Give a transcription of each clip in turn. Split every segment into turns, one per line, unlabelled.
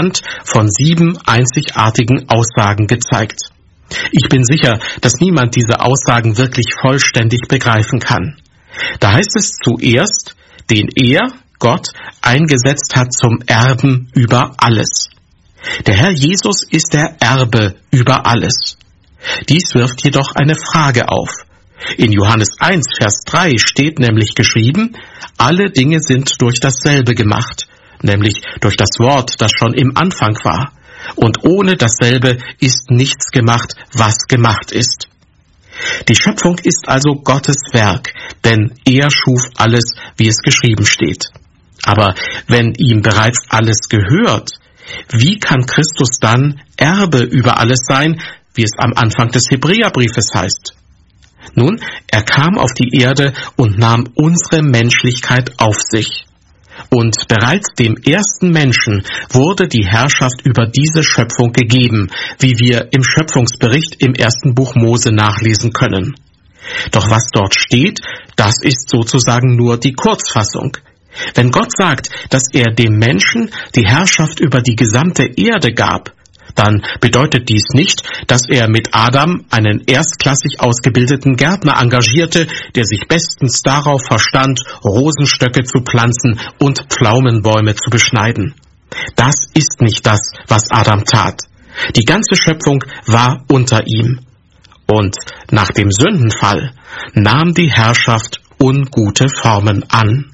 anhand von 7 einzigartigen Aussagen gezeigt. Ich bin sicher, dass niemand diese Aussagen wirklich vollständig begreifen kann. Da heißt es zuerst, den er, Gott, eingesetzt hat zum Erben über alles. Der Herr Jesus ist der Erbe über alles. Dies wirft jedoch eine Frage auf. In Johannes 1, Vers 3 steht nämlich geschrieben, alle Dinge sind durch dasselbe gemacht, nämlich durch das Wort, das schon im Anfang war. Und ohne dasselbe ist nichts gemacht, was gemacht ist. Die Schöpfung ist also Gottes Werk, denn er schuf alles, wie es geschrieben steht. Aber wenn ihm bereits alles gehört, wie kann Christus dann Erbe über alles sein, wie es am Anfang des Hebräerbriefes heißt? Nun, er kam auf die Erde und nahm unsere Menschlichkeit auf sich. Und bereits dem ersten Menschen wurde die Herrschaft über diese Schöpfung gegeben, wie wir im Schöpfungsbericht im 1. Buch Mose nachlesen können. Doch was dort steht, das ist sozusagen nur die Kurzfassung. Wenn Gott sagt, dass er dem Menschen die Herrschaft über die gesamte Erde gab, dann bedeutet dies nicht, dass er mit Adam einen erstklassig ausgebildeten Gärtner engagierte, der sich bestens darauf verstand, Rosenstöcke zu pflanzen und Pflaumenbäume zu beschneiden. Das ist nicht das, was Adam tat. Die ganze Schöpfung war unter ihm. Und nach dem Sündenfall nahm die Herrschaft ungute Formen an.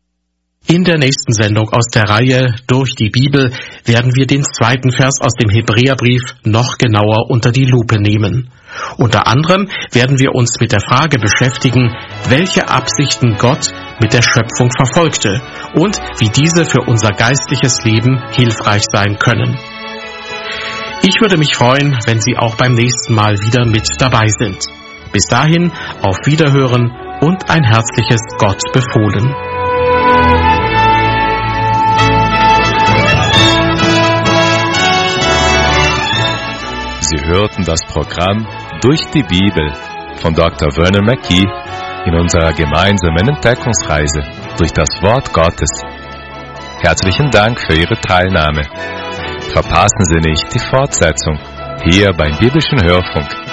In der nächsten Sendung aus der Reihe Durch die Bibel werden wir den 2. Vers aus dem Hebräerbrief noch genauer unter die Lupe nehmen. Unter anderem werden wir uns mit der Frage beschäftigen, welche Absichten Gott mit der Schöpfung verfolgte und wie diese für unser geistliches Leben hilfreich sein können. Ich würde mich freuen, wenn Sie auch beim nächsten Mal wieder mit dabei sind. Bis dahin, auf Wiederhören und ein herzliches Gott befohlen.
Sie hörten das Programm Durch die Bibel von Dr. Vernon McGee in unserer gemeinsamen Entdeckungsreise durch das Wort Gottes. Herzlichen Dank für Ihre Teilnahme. Verpassen Sie nicht die Fortsetzung hier beim Biblischen Hörfunk